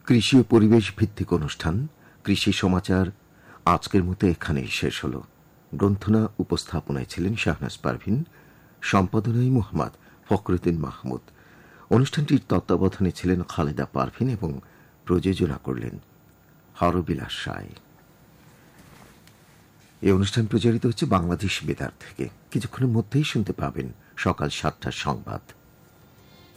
কৃষি ও পরিবেশ ভিত্তিক অনুষ্ঠান কৃষি সমাচার আজকের মতো এখানেই শেষ হল। গ্রন্থনা উপস্থাপনায় ছিলেন শাহনাজ পারভিন, সম্পাদনায় মোহাম্মদ ফখরুদ্দিন মাহমুদ। অনুষ্ঠানটির তত্ত্বাবধানে ছিলেন খালেদা পারভিন এবং প্রযোজনা করলেন হরবিলাস রায়। এই অনুষ্ঠান প্রচারিত হচ্ছে বাংলাদেশ বেতার থেকে। কিছুক্ষণের মধ্যেই শুনতে পাবেন সকাল ৭টার সংবাদ।